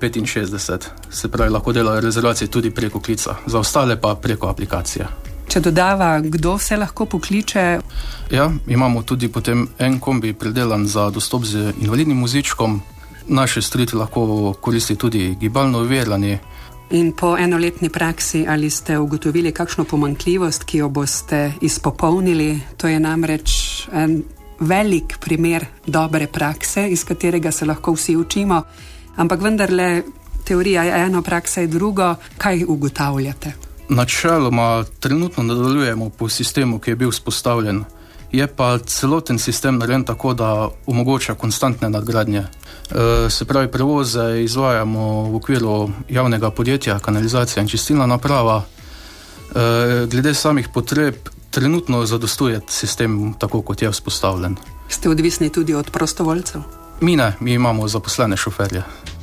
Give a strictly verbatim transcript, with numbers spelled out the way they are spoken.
petinšestdeset. Se pravi, lahko delajo rezervacije tudi preko klica, za ostale pa preko aplikacije. Če dodava, kdo se lahko pokliče? Ja, imamo tudi potem en kombi pridelan za dostop z invalidnim vozičkom. Naše storitve lahko koristi tudi gibalno ovirani. In po enoletni praksi ali ste ugotovili kakšno pomanjkljivost, ki jo boste izpopolnili? To je namreč en velik primer dobre prakse, iz katerega se lahko vsi učimo, ampak vendarle teorija je eno, praksa je drugo. Kaj ugotavljate? Načeloma trenutno nadaljujemo po sistemu, ki je bil vzpostavljen. Je pa celoten sistem narejen tako, da omogoča konstantne nadgradnje. E, se pravi, prevoze izvajamo v okviru javnega podjetja Kanalizacija in čistilna naprava. E, glede samih potreb trenutno zadostuje sistem tako, kot je vzpostavljen. Ste odvisni tudi od prostovoljcev? Mi ne, mi imamo zaposlene šoferje.